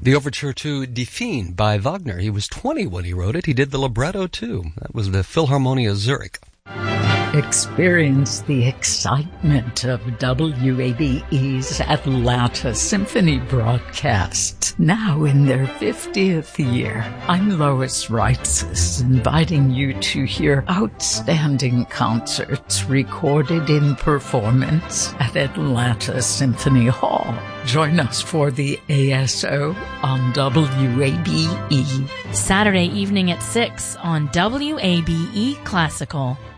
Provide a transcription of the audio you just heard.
The overture to Die Feen by Wagner. He was 20 when he wrote it. He did the libretto, too. That was the Philharmonia Zurich. Experience the excitement of WABE's Atlanta Symphony broadcasts, now in their 50th year. I'm Lois Reitzes, inviting you to hear outstanding concerts recorded in performance at Atlanta Symphony Hall. Join us for the ASO on WABE. Saturday evening at 6 on WABE Classical.